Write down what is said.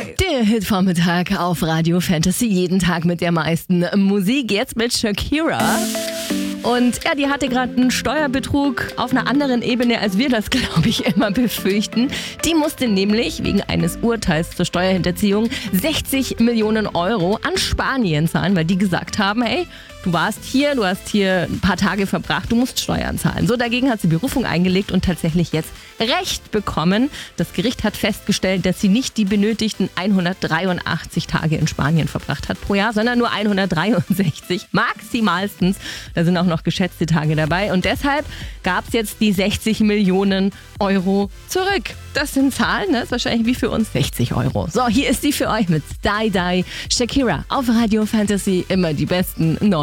Der Hitvormittag auf Radio Fantasy, jeden Tag mit der meisten Musik, jetzt mit Shakira. Und ja, die hatte gerade einen Steuerbetrug auf einer anderen Ebene, als wir das, glaube ich, immer befürchten. Die musste nämlich wegen eines Urteils zur Steuerhinterziehung 60 Millionen Euro an Spanien zahlen, weil die gesagt haben, hey, du hast hier ein paar Tage verbracht, du musst Steuern zahlen. So, dagegen hat sie Berufung eingelegt und tatsächlich jetzt Recht bekommen. Das Gericht hat festgestellt, dass sie nicht die benötigten 183 Tage in Spanien verbracht hat pro Jahr, sondern nur 163, maximalstens. Da sind auch noch geschätzte Tage dabei. Und deshalb gab es jetzt die 60 Millionen Euro zurück. Das sind Zahlen, ne? Das ist wahrscheinlich wie für uns 60 Euro. So, hier ist die für euch mit Die Die Shakira auf Radio Fantasy. Immer die besten neuen.